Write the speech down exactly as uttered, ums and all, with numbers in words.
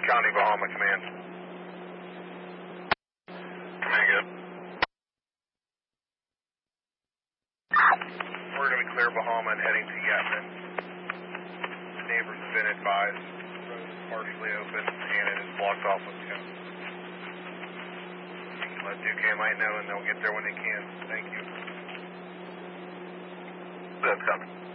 County, Bahama Command. Command good. We're going to be clear Bahama and heading to Yatman. Neighbors have been advised. Road is partially open and it is blocked off with cones. You can let Duke A M I know and they'll get there when they can. Thank you. That's coming.